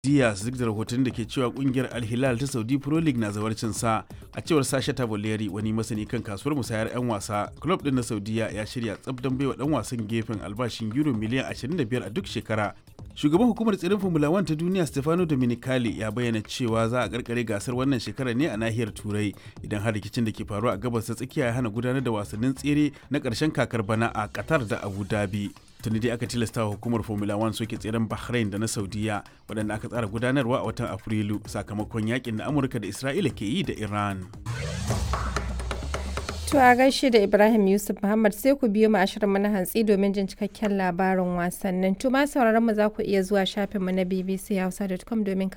Diaz duk da rahoton da ke cewa kungiyar Al Hilal ta Saudi Pro League na zawarcin sa. A cewar Sasha Tavoleri, wani masani kan kasuwar musayar 'yan wasa, club din na Saudiya ya shirya tsab don baiwa dan wasan gefen albashin euro miliyan 25 a duk shekara. Shugaban hukumar tsirin Formula 1 ta duniya Stefano Domenicali ya bayyana cewa za a karkare gasar wannan shekarar ne a nahiyar Turai idan har rikicin da ke faruwa a gabas ta tsakiya ya hana gudanar da wasannin tsere na karshen kakar bana a Qatar da Abu Dhabi. Tuni dai aka tilasta wa hukumar Formula 1 soke tseren Bahrain da na Saudiya waɗanda aka tsara gudanarwa a watan Afrilu sakamakon yakin da Amurka da Isra'ila ke yi da Iran. To a gaishe da Ibrahim Yusuf Muhammad sai ku biyo mu a shirin na hantsi domin jin cikakken labarin wasannin. To ma sauraron mu za ku iya zuwa shafinmu na bbchausa.com domin